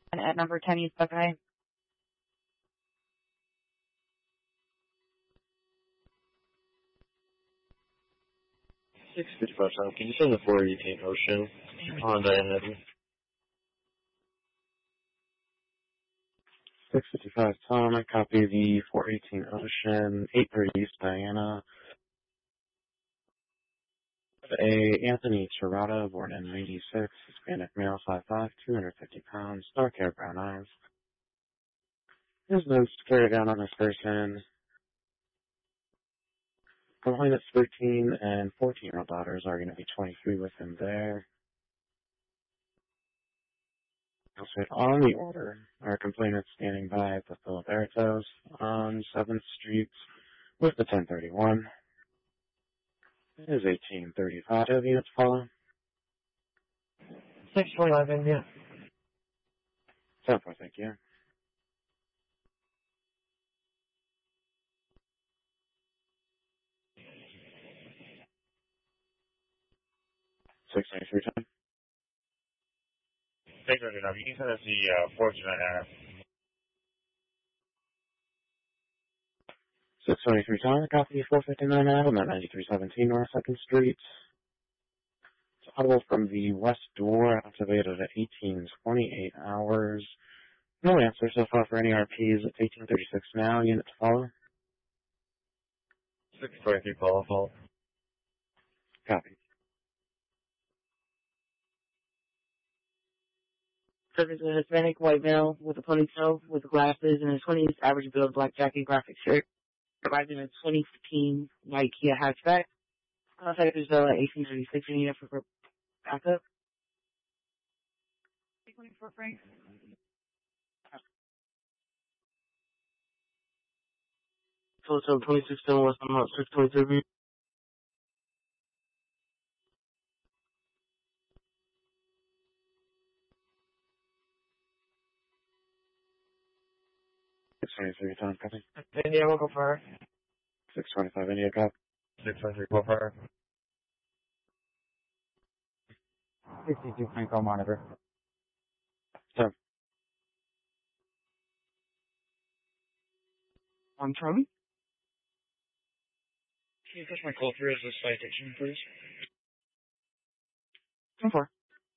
at number 10 East Buckeye. 655 Tom, can you send the 418 Ocean Honda NW? 655 Tom, I copy the 418 Ocean, 830 East Diana. A Anthony Tirada, born in 96, Hispanic male, 5'5", 250 pounds, dark hair, brown eyes. His notes carried down on this person. Complainant's 13 and 14-year-old daughters are going to be 23 with him there. Also, on the order, our complainant standing by at the Filibertos on 7th Street with the 1031. It is 1835. Have units follow? 625 India. 10-4, thank you. $693 time. Thanks, Roger. Now, you can send us the 429 623 time, copy 459 Adam at 9317 North 2nd Street. It's audible from the west door, activated at 1828 hours. No answer so far for any RPs. It's 1836 now. Unit to follow. 623 follow. Copy. Service a Hispanic white male with a ponytail, with glasses, and his 20s, average build, black jacket, graphic shirt. Arriving in a 2015 white Kia hatchback. Contact is 1836 unit for backup. 24 Frank. Total 2016 West Month 623. Time, copy. India, we'll go for her. 625 India, copy. 623 go for her. 62 Franco monitor. So, I'm Charlie. Can you push my call through as a citation, please? 10-4.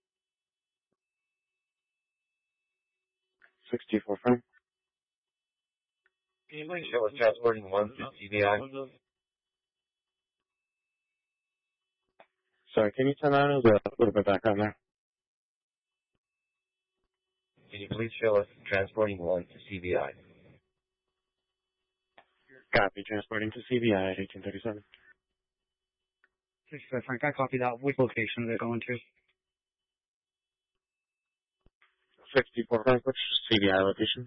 64 Frank. Can you please show us transporting 1 to CBI? Sorry, can you turn on? There's a little bit background there. Can you please show us transporting 1 to CBI? Copy, transporting to CBI at 1837. 65 Frank, I copy that. Which location they're going to? 64 Frank, which CBI location?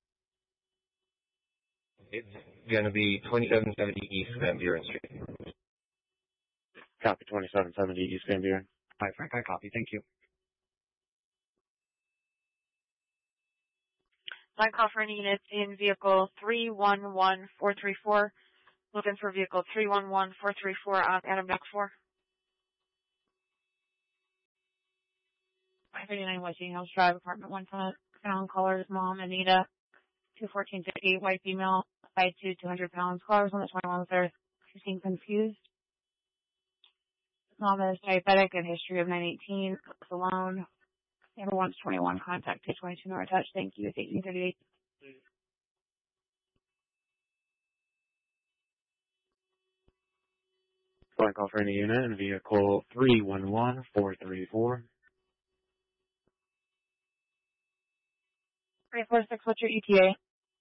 It's going to be 2770 East Van Buren Street. Copy, 2770 East Van Buren. Hi Frank, I copy. Thank you. Line call for any units in vehicle 311434. Looking for vehicle 311434 on Adam Duck 4. 539 West House Drive, apartment 1 town callers, mom, Anita, 21450, white female, 5'2", 200 pounds, callers on the 21 there. She seemed confused. Mom is diabetic and history of 918, alone. Number 1's 21, contact 222 North Touch. Thank you. It's 1838. Line call for any unit in vehicle 311434. 346, what's your ETA?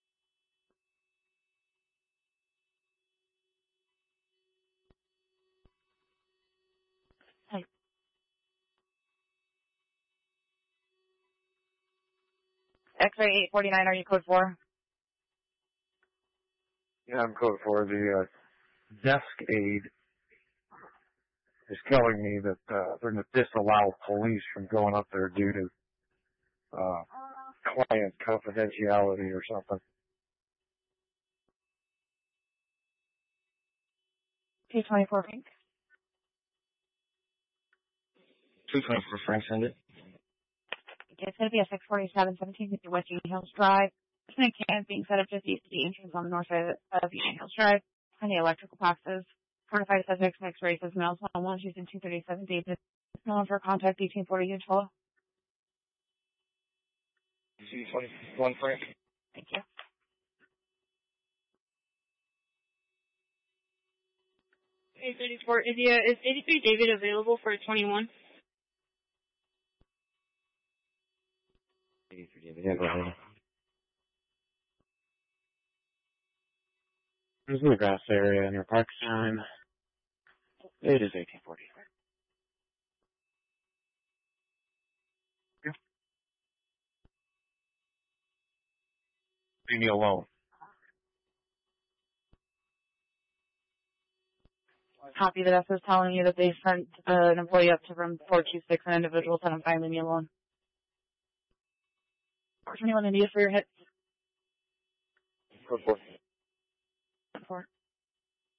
Hey. X-ray 849, are you code 4? Yeah, I'm code 4. The desk aide is telling me that they're going to disallow police from going up there due to client confidentiality or something. 224 Frank. 224 Frank, send it. It's going to be a 647-1750 West Union Hills Drive. There's an can being set up just east of the entrance on the north side of Union Hills Drive. And the electrical boxes. 45 subjects, mixed races, males, 1-on-1, using 237 David. Known for contact 1840 Utah. C21 Frank. Thank you. Hey, 34 India, is 83 David available for 21? 83 David, yeah, go ahead. I was in the grass area near park time. It is 1840. Yeah. Leave me alone. Copy that is telling you that they sent an employee up to room 426, an individual said, I'm fine, leave me alone. 21 India for your hits. Code 4.